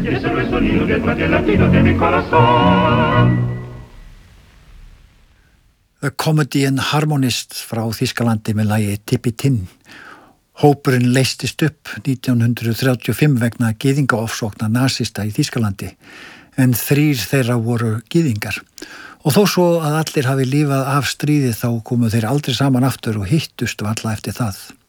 y ese no es sonido del cuate latino de mi corazón. The Comedy and Harmonist frá Þýskalandi með lagi Tippi Tinn. Hópurinn leystist upp 1935 vegna gyðingaofsókna nasista í Þýskalandi, en 3 þeirra voru gyðingar. Og þó svo að allir hafi lífað af stríði þá komu þeir aldrei saman aftur og hittust varla eftir það.